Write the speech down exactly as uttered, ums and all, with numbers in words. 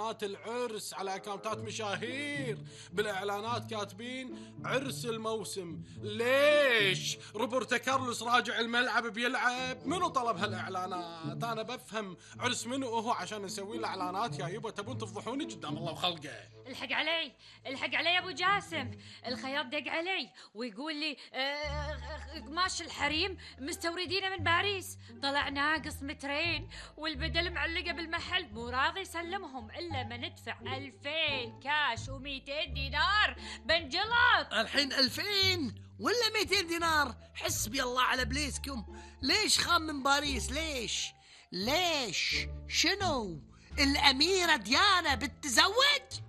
اعلانات العرس على اكونتات مشاهير، بالاعلانات كاتبين عرس الموسم. ليش روبرتو كارلوس راجع الملعب بيلعب؟ منو طلب هالاعلانات؟ انا بفهم عرس منو هو عشان نسوي له اعلانات؟ يا يبا تبون تفضحوني قدام الله وخلقه. الحق علي الحق علي يا ابو جاسم، الخياط دق علي ويقول لي آه قماش الحريم مستوردينه من باريس، طلع ناقص مترين والبدل معلقه بالمحل، مو راضي يسلمهم الا ما ندفع ألفين كاش ومئتين دينار بنجلط. الحين ألفين ولا مئتين دينار؟ حسبي الله على بليسكم. ليش خام من باريس؟ ليش ليش شنو الأميرة ديانا بتتزوج؟